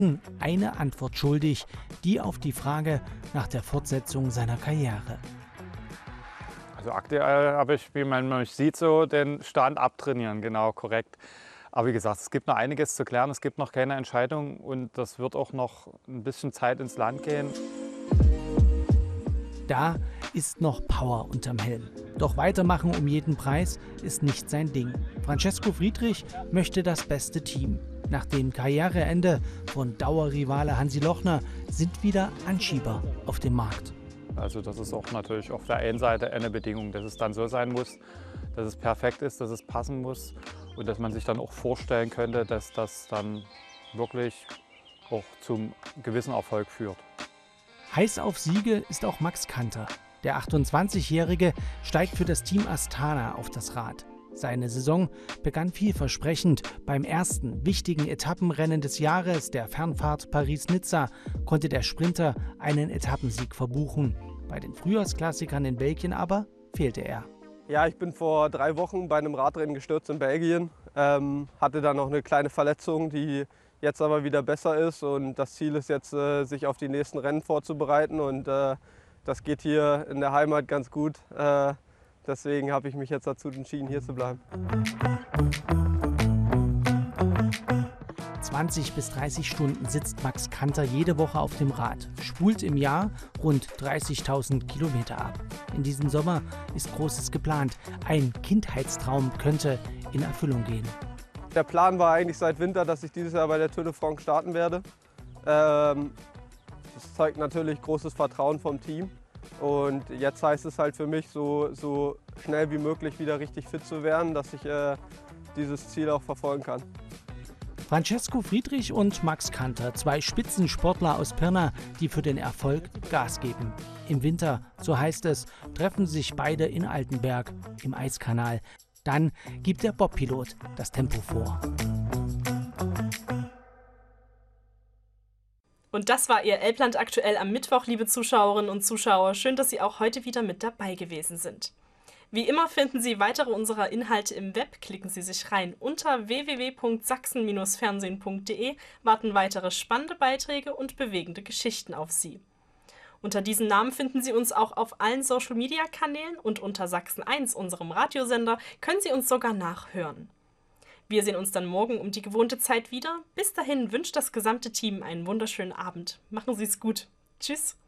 eine Antwort schuldig, die auf die Frage nach der Fortsetzung seiner Karriere. Also aktuell habe ich, wie man mich sieht, so den Stand abtrainieren, genau, korrekt. Aber wie gesagt, es gibt noch einiges zu klären, es gibt noch keine Entscheidung und das wird auch noch ein bisschen Zeit ins Land gehen. Da ist noch Power unterm Helm. Doch weitermachen um jeden Preis ist nicht sein Ding. Francesco Friedrich möchte das beste Team. Nach dem Karriereende von Dauerrivale Hansi Lochner sind wieder Anschieber auf dem Markt. Also das ist auch natürlich auf der einen Seite eine Bedingung, dass es dann so sein muss, dass es perfekt ist, dass es passen muss und dass man sich dann auch vorstellen könnte, dass das dann wirklich auch zum gewissen Erfolg führt. Heiß auf Siege ist auch Max Kanter. Der 28-Jährige steigt für das Team Astana auf das Rad. Seine Saison begann vielversprechend. Beim ersten wichtigen Etappenrennen des Jahres, der Fernfahrt Paris-Nizza, konnte der Sprinter einen Etappensieg verbuchen. Bei den Frühjahrsklassikern in Belgien aber fehlte er. Ja, ich bin vor 3 Wochen bei einem Radrennen gestürzt in Belgien. Hatte da noch eine kleine Verletzung, die jetzt aber wieder besser ist. Und das Ziel ist jetzt, sich auf die nächsten Rennen vorzubereiten. Und das geht hier in der Heimat ganz gut. Deswegen habe ich mich jetzt dazu entschieden, hier zu bleiben. 20 bis 30 Stunden sitzt Max Kanter jede Woche auf dem Rad, spult im Jahr rund 30.000 Kilometer ab. In diesem Sommer ist Großes geplant. Ein Kindheitstraum könnte in Erfüllung gehen. Der Plan war eigentlich seit Winter, dass ich dieses Jahr bei der Tour de France starten werde. Das zeigt natürlich großes Vertrauen vom Team. Und jetzt heißt es halt für mich, so schnell wie möglich wieder richtig fit zu werden, dass ich dieses Ziel auch verfolgen kann. Francesco Friedrich und Max Kanter, 2 Spitzensportler aus Pirna, die für den Erfolg Gas geben. Im Winter, so heißt es, treffen sich beide in Altenberg im Eiskanal. Dann gibt der Bobpilot das Tempo vor. Und das war Ihr Elbland aktuell am Mittwoch, liebe Zuschauerinnen und Zuschauer. Schön, dass Sie auch heute wieder mit dabei gewesen sind. Wie immer finden Sie weitere unserer Inhalte im Web. Klicken Sie sich rein. Unter www.sachsen-fernsehen.de warten weitere spannende Beiträge und bewegende Geschichten auf Sie. Unter diesem Namen finden Sie uns auch auf allen Social-Media-Kanälen und unter Sachsen 1, unserem Radiosender, können Sie uns sogar nachhören. Wir sehen uns dann morgen um die gewohnte Zeit wieder. Bis dahin wünscht das gesamte Team einen wunderschönen Abend. Machen Sie es gut. Tschüss.